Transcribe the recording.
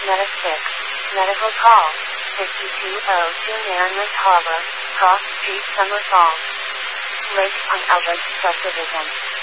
Meta 6. Medical call. 5202 Mariners Harbor, Cross Street, Summer Falls. Lake Pung Albert Subdivision.